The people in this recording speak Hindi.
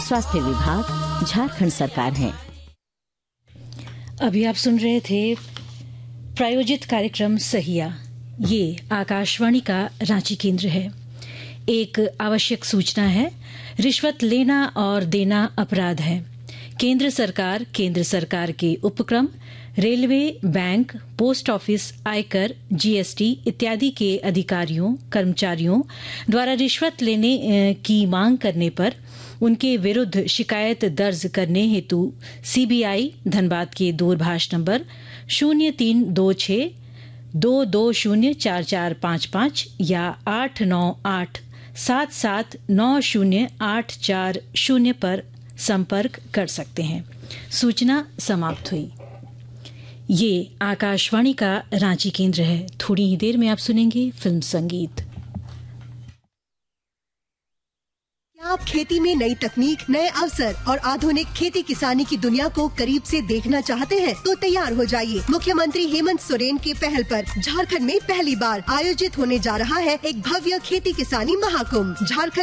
स्वास्थ्य विभाग, झारखंड सरकार है। अभी आप सुन रहे थे प्रायोजित कार्यक्रम सहिया। ये आकाशवाणी का रांची केंद्र है। एक आवश्यक सूचना है, रिश्वत लेना और देना अपराध है। केंद्र सरकार के उपक्रम, रेलवे, बैंक, पोस्ट ऑफिस, आयकर, जीएसटी इत्यादि के अधिकारियों, कर्मचारियों द्वारा रिश्वत लेने की मांग करने पर उनके विरुद्ध शिकायत दर्ज करने हेतु सीबीआई धनबाद के दूरभाष नंबर 0326 2204455 या 898-7790-840 पर संपर्क कर सकते हैं। सूचना समाप्त हुई। ये आकाशवाणी का रांची केंद्र है। थोड़ी ही देर में आप सुनेंगे फिल्म संगीत। आप खेती में नई तकनीक, नए अवसर और आधुनिक खेती किसानी की दुनिया को करीब से देखना चाहते हैं तो तैयार हो जाइए। मुख्यमंत्री हेमंत सोरेन के पहल पर झारखंड में पहली बार आयोजित होने जा रहा है एक भव्य खेती किसानी महाकुंभ। झारखंड